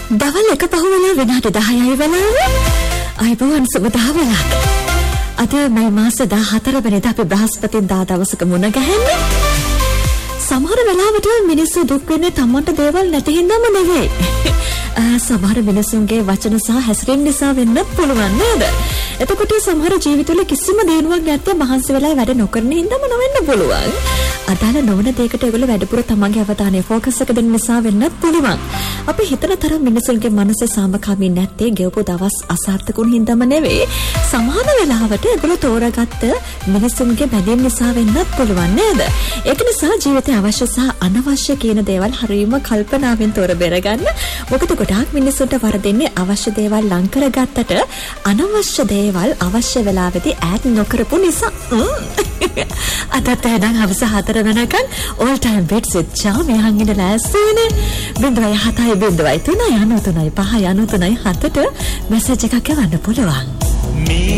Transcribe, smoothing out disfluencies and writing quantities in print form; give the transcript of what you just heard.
දවල් එක පහුවෙලා විනාඩි 10යි වෙලාව. අයබෝවන් සුබ දහවලක්. අද මේ මාස 14 වෙනිදා අපි බ්‍රහස්පතින්දා දවසක මුණ ගැහෙන්නේ. සමහර වෙලාවට මිනිස්සු දුක් වෙන්නේ තමන්ට දේවල් නැති හින්දාම නෙවෙයි. සමහර මිනිසුන්ගේ වචන සහ හැසිරීම නිසා වෙන්න පුළුවන් නේද? එතකොට සමහර ජීවිතවල කිසිම දිනුවක් නැත්තේ මහන්සි වෙලා වැඩ නොකරන හින්දාම නොවෙන්න පුළුවන්. අදාළ නොවන දෙයකට ඒගොල්ලෝ වැඩිපුර තමන්ගේ අවධානය ફોකස් එක දෙන්න නිසා වෙන්න පුළුවන්. අපි හිතන තරම් මිනිසුන්ගේ මනස සාමකාමී නැත්තේ ගෙවපු දවස් අසාර්ථකුන් හින්දාම නෙවෙයි. සමහර වෙලාවට ඒගොල්ලෝ තෝරාගත්ත මිනිසුන්ගේ බැඳීම් නිසා වෙන්නත් පුළුවන් නේද? ඒක නිසා ජීවිතේ අවශ්‍ය සහ අනවශ්‍ය කියන දේවල් හරියම කල්පනාවෙන් තෝර බෙරගන්න. මොකද ගොඩාක් මිනිස්සුන්ට වරදින්නේ අවශ්‍ය දේවල් ලං කරගත්තට අනවශ්‍ය දේවල් අවශ්‍ය වෙලාවෙදී ඈඩ් නොකරපු නිසා. අදත් එහෙනම් හවස 4 වෙනකන් all time bets with charm යහන් ඉඳ ලෑස්තිනේ. 07 03 93 5 93 7ට මැසේජ් එකක් යවන්න පුළුවන්.